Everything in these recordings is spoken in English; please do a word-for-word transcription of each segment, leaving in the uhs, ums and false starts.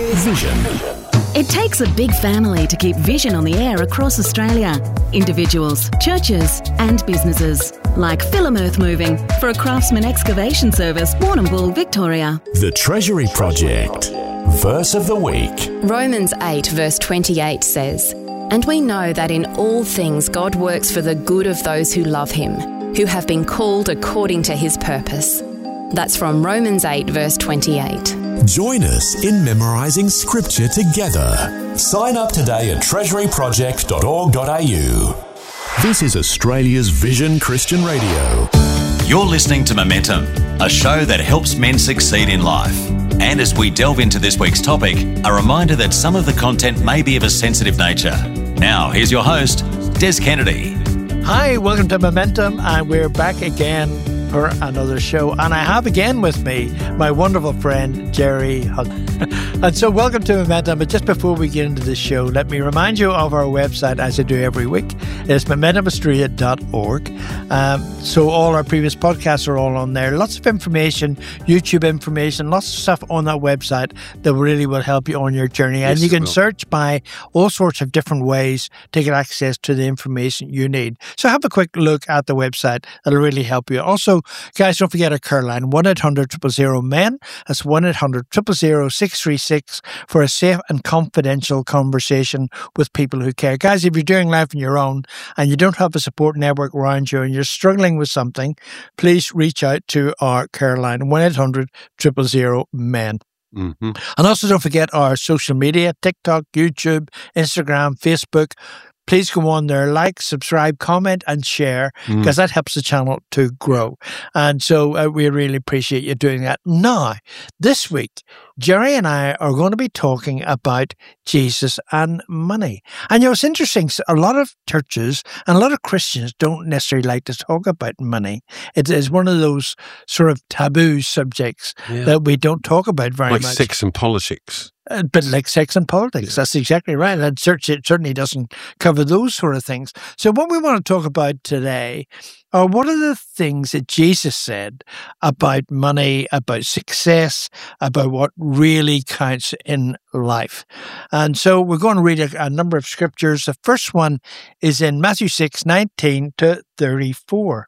Vision. It takes a big family to keep Vision on the air across Australia. Individuals, churches and businesses. Like Philomearth Moving for a Craftsman excavation service, Warrnambool, Victoria. The Treasury Project. Verse of the week. Romans eight verse twenty-eight says, "And we know that in all things God works for the good of those who love him, who have been called according to his purpose." That's from Romans eight verse twenty-eight. Join us in memorising scripture together. Sign up today at treasury project dot org dot a u. This is Australia's Vision Christian Radio. You're listening to Momentum, a show that helps men succeed in life. And as we delve into this week's topic, a reminder that some of the content may be of a sensitive nature. Now, here's your host, Des Kennedy. Hi, welcome to Momentum, and we're back again for another show. And I have again with me my wonderful friend, Jerry Hutton. And so welcome to Momentum. But just before we get into the show, let me remind you of our website, as I do every week. It's momentum australia dot org. Um, so all our previous podcasts are all on there. Lots of information, YouTube information, lots of stuff on that website that really will help you on your journey. And Yes, you can it will. search by all sorts of different ways to get access to the information you need. So have a quick look at the website. That'll really help you. Also, guys, don't forget our care line, one eight hundred, zero zero zero, men. That's one eight hundred, zero zero zero, six three six for a safe and confidential conversation with people who care. Guys, if you're doing life on your own and you don't have a support network around you and you're struggling with something, please reach out to our care line, one eight hundred, zero zero zero, men. Mm-hmm. And also don't forget our social media, TikTok, YouTube, Instagram, Facebook. Please go on there, like, subscribe, comment, and share, because that helps the channel to grow. And so uh, we really appreciate you doing that. Now, this week, Jerry and I are going to be talking about Jesus and money. And you know, it's interesting. so A lot of churches and a lot of Christians don't necessarily like to talk about money. It is one of those sort of taboo subjects Yeah. that we don't talk about very Like much. sex and politics. A bit like sex and politics. That's exactly right. And church, it certainly doesn't cover those sort of things. So what we want to talk about today are what are the things that Jesus said about money, about success, about what really counts in life. And so we're going to read a, a number of scriptures. The first one is in Matthew six, nineteen to thirty-four.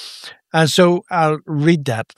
And so I'll read that.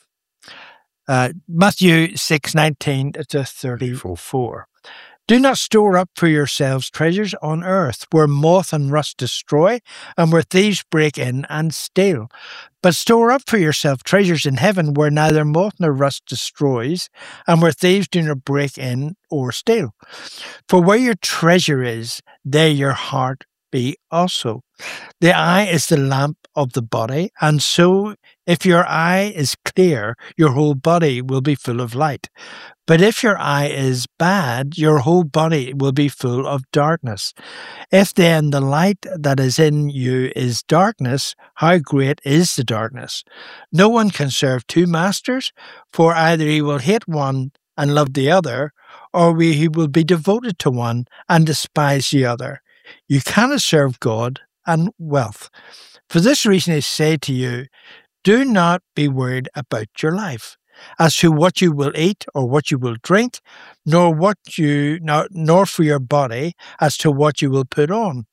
Uh, Matthew six, nineteen to thirty-four. "Do not store up for yourselves treasures on earth, where moth and rust destroy, and where thieves break in and steal. But store up for yourself treasures in heaven, where neither moth nor rust destroys, and where thieves do not break in or steal. For where your treasure is, there your heart be also. The eye is the lamp of the body, and so if your eye is clear, your whole body will be full of light. But if your eye is bad, your whole body will be full of darkness. If then the light that is in you is darkness, how great is the darkness? No one can serve two masters, for either he will hate one and love the other, or he will be devoted to one and despise the other. You cannot serve God and wealth. For this reason I say to you, do not be worried about your life, as to what you will eat or what you will drink, nor what you nor, nor for your body as to what you will put on.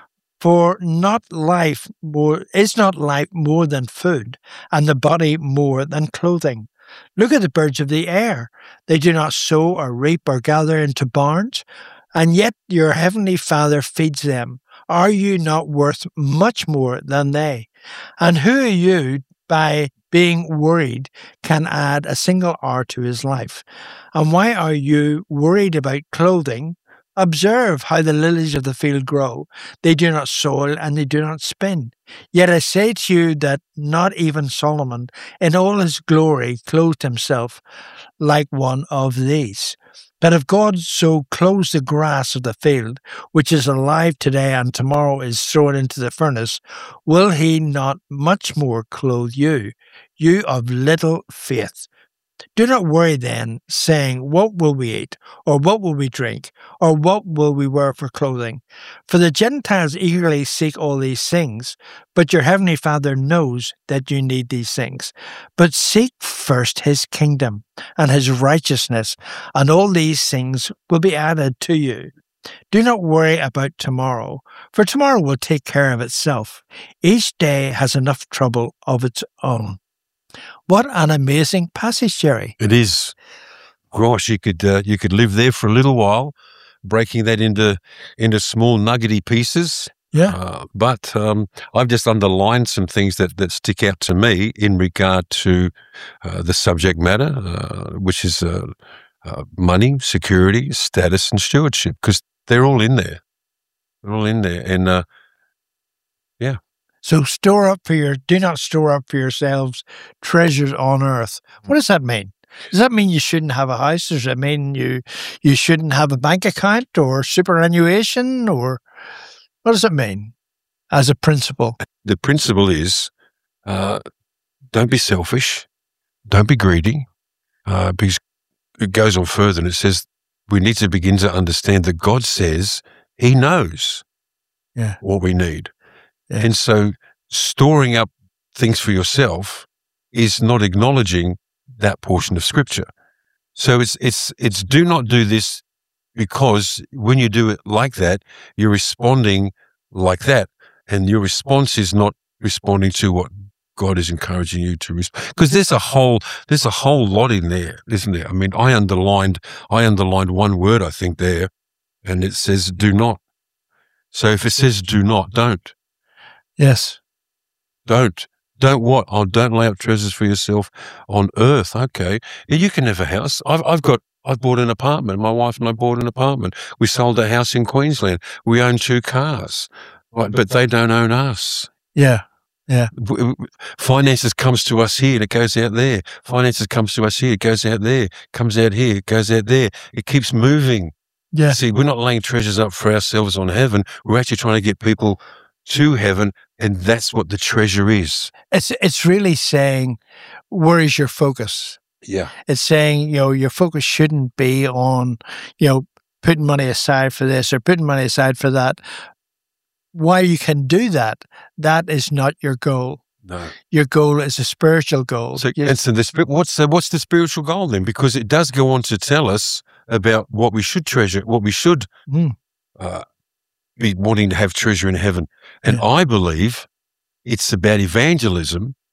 For not life more is not life more than food, and the body more than clothing. Look at the birds of the air; they do not sow or reap or gather into barns, and yet your heavenly Father feeds them. Are you not worth much more than they? And who are you, by being worried, can add a single hour to his life? And why are you worried about clothing? Observe how the lilies of the field grow. They do not soil and they do not spin. Yet I say to you that not even Solomon, in all his glory, clothed himself like one of these. But if God so clothes the grass of the field, which is alive today and tomorrow is thrown into the furnace, will he not much more clothe you, you of little faith? Do not worry then, saying, what will we eat, or what will we drink, or what will we wear for clothing? For the Gentiles eagerly seek all these things, but your heavenly Father knows that you need these things. But seek first his kingdom and his righteousness, and all these things will be added to you. Do not worry about tomorrow, for tomorrow will take care of itself. Each day has enough trouble of its own. What an amazing passage, Jerry. It is. Gosh, you could uh, you could live there for a little while, breaking that into into small nuggety pieces. Yeah. Uh, but um, I've just underlined some things that, that stick out to me in regard to uh, the subject matter, uh, which is uh, uh, money, security, status, and stewardship, because they're all in there. They're all in there. And uh, yeah. So store up for your, do not store up for yourselves treasures on earth. What does that mean? Does that mean you shouldn't have a house? Does that mean you you shouldn't have a bank account or superannuation? Or what does it mean as a principle? The principle is uh, don't be selfish, don't be greedy, uh, because it goes on further and it says we need to begin to understand that God says he knows yeah. what we need. Yeah. And so storing up things for yourself is not acknowledging that portion of Scripture. So it's it's it's do not do this, because when you do it like that, you're responding like that. And your response is not responding to what God is encouraging you to respond. Because there's a whole there's a whole lot in there, isn't there? I mean, I underlined I underlined one word, I think, there, and it says do not. So if it says do not, don't. Yes. Don't. Don't what? Oh, don't lay up treasures for yourself on earth. Okay. Yeah, you can have a house. I've, I've got, I've bought an apartment. My wife and I bought an apartment. We sold a house in Queensland. We own two cars, right? But they don't own us. Yeah. Yeah. Finances comes to us here and it goes out there. Finances comes to us here, it goes out there, comes out here, it goes out there. It keeps moving. Yeah. See, we're not laying treasures up for ourselves on heaven. We're actually trying to get people to heaven, and that's what the treasure is. It's it's really saying, where is your focus? Yeah. It's saying, you know, your focus shouldn't be on, you know, putting money aside for this or putting money aside for that. While you can do that, that is not your goal. No. Your goal is a spiritual goal. So, Yes. and so the, what's the, what's the spiritual goal then? Because it does go on to tell us about what we should treasure, what we should Mm. uh, be wanting to have treasure in heaven. And Yeah. I believe it's about evangelism